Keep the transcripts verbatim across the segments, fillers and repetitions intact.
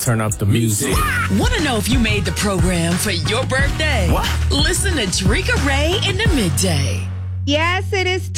turn up the music. Want to know if you made the program for your birthday? What? Listen to Drika Ray in the midday. Yes, it is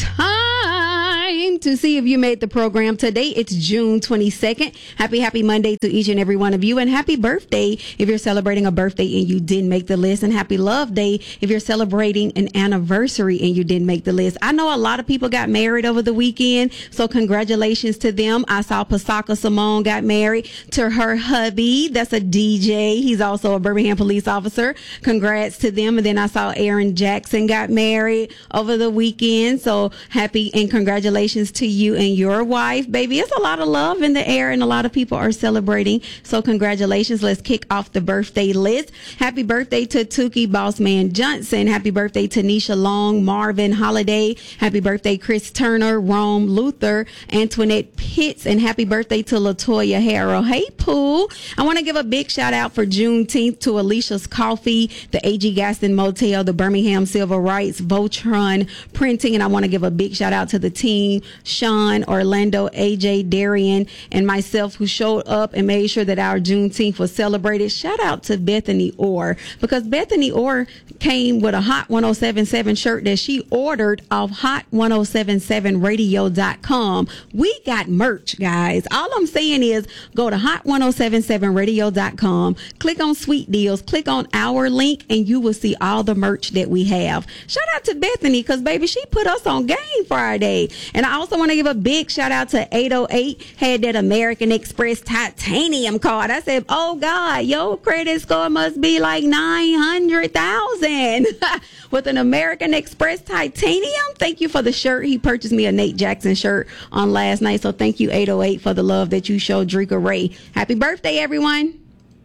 time to see if you made the program. Today, it's June twenty-second. Happy, happy Monday to each and every one of you. And happy birthday if you're celebrating a birthday and you didn't make the list. And happy love day if you're celebrating an anniversary and you didn't make the list. I know a lot of people got married over the weekend, so congratulations to them. I saw Pasaka Simone got married to her hubby. That's a D J. He's also a Birmingham police officer. Congrats to them. And then I saw Aaron Jackson got married over the weekend, so happy and congratulations to you and your wife, baby. It's a lot of love in the air and a lot of people are celebrating, so congratulations. Let's kick off the birthday list. Happy birthday to Tukey Bossman Johnson. Happy birthday to Nisha Long, Marvin Holiday. Happy birthday Chris Turner, Rome Luther, Antoinette Pitts, and happy birthday to Latoya Harrell. Hey Pooh, I want to give a big shout out for Juneteenth to Alicia's Coffee, the A G Gaston Motel, the Birmingham Civil Rights, Voltron Printing, and I want to give a big shout out to the team, Sean, Orlando, A J, Darian, and myself who showed up and made sure that our Juneteenth was celebrated. Shout out to Bethany Orr, because Bethany Orr came with a Hot one oh seven seven shirt that she ordered off hot ten seventy-seven radio dot com. We got merch, guys. All I'm saying is go to hot ten seventy-seven radio dot com, click on Sweet Deals, click on our link, and you will see all the merch that we have. Shout out to Bethany, because baby, she put us on Game Friday. And I also want to give a big shout out to eight oh eight, had that American Express titanium card. I said, oh God, your credit score must be like nine hundred thousand with an American Express titanium. Thank you for the shirt. He purchased me a Nate Jackson shirt on last night. So thank you, eight oh eight, for the love that you showed Drika Ray. Happy birthday, everyone.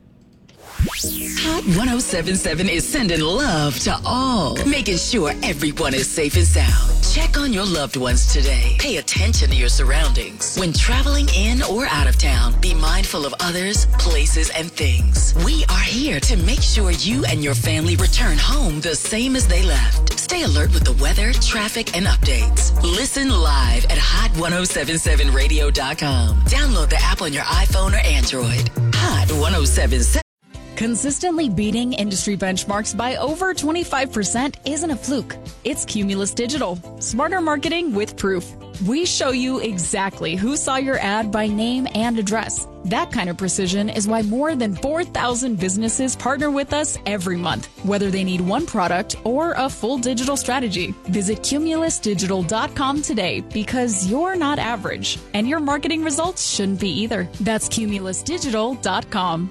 Hot ten seventy-seven is sending love to all, making sure everyone is safe and sound. Check on your loved ones today. Pay attention to your surroundings. When traveling in or out of town, be mindful of others, places, and things. We are here to make sure you and your family return home the same as they left. Stay alert with the weather, traffic, and updates. Listen live at hot ten seventy-seven radio dot com. Download the app on your iPhone or Android. Hot ten seventy-seven. Consistently beating industry benchmarks by over twenty-five percent isn't a fluke. It's Cumulus Digital. Smarter marketing with proof. We show you exactly who saw your ad by name and address. That kind of precision is why more than four thousand businesses partner with us every month, whether they need one product or a full digital strategy. Visit cumulus digital dot com today, because you're not average, and your marketing results shouldn't be either. That's cumulus digital dot com.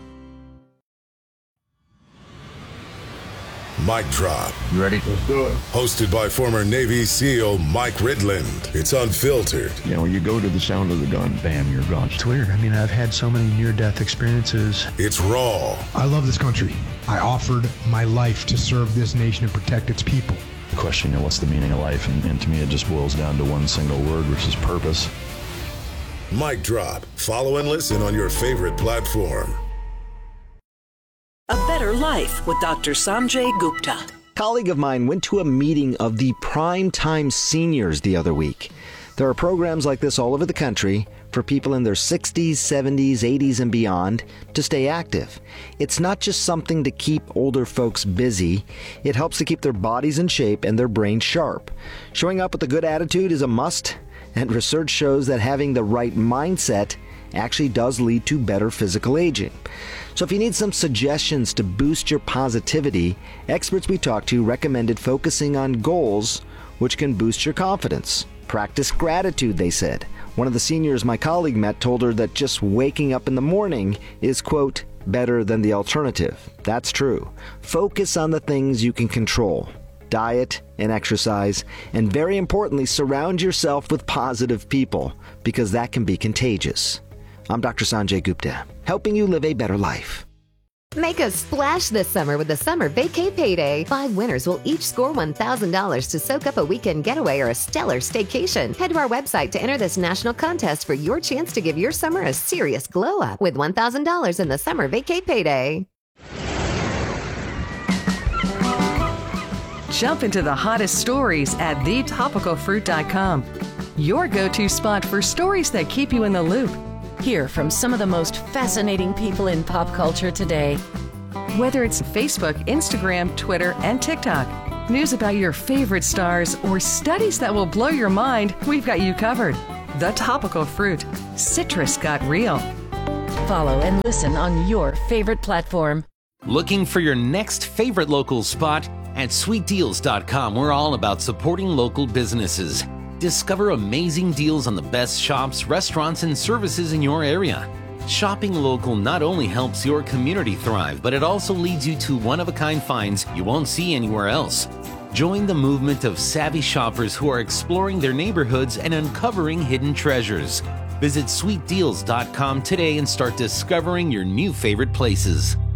Mic Drop. You ready? Let's do it. Hosted by former Navy SEAL Mike Ridland. It's unfiltered. You know, when you go to the sound of the gun, bam, you're gone. It's weird. I mean, I've had so many near-death experiences. It's raw. I love this country. I offered my life to serve this nation and protect its people. The question, you know, what's the meaning of life? And, and to me, it just boils down to one single word, which is purpose. Mic Drop. Follow and listen on your favorite platform. A Better Life with Doctor Sanjay Gupta. A colleague of mine went to a meeting of the Primetime Seniors the other week. There are programs like this all over the country for people in their sixties, seventies, eighties, and beyond to stay active. It's not just something to keep older folks busy. It helps to keep their bodies in shape and their brains sharp. Showing up with a good attitude is a must, and research shows that having the right mindset actually does lead to better physical aging. So if you need some suggestions to boost your positivity, experts we talked to recommended focusing on goals which can boost your confidence. Practice gratitude, they said. One of the seniors my colleague met told her that just waking up in the morning is, quote, better than the alternative. That's true. Focus on the things you can control. Diet and exercise, and very importantly, surround yourself with positive people, because that can be contagious. I'm Doctor Sanjay Gupta, helping you live a better life. Make a splash this summer with the Summer Vacay Payday. Five winners will each score one thousand dollars to soak up a weekend getaway or a stellar staycation. Head to our website to enter this national contest for your chance to give your summer a serious glow up with one thousand dollars in the Summer Vacay Payday. Jump into the hottest stories at the topical fruit dot com. Your go-to spot for stories that keep you in the loop. Hear from some of the most fascinating people in pop culture today. Whether it's Facebook, Instagram, Twitter, and TikTok, news about your favorite stars, or studies that will blow your mind, we've got you covered. The Topical Fruit. Citrus got real. Follow and listen on your favorite platform. Looking for your next favorite local spot? At sweet deals dot com, we're all about supporting local businesses. Discover amazing deals on the best shops, restaurants, and services in your area. Shopping local not only helps your community thrive, but it also leads you to one-of-a-kind finds you won't see anywhere else. Join the movement of savvy shoppers who are exploring their neighborhoods and uncovering hidden treasures. Visit sweet deals dot com today and start discovering your new favorite places.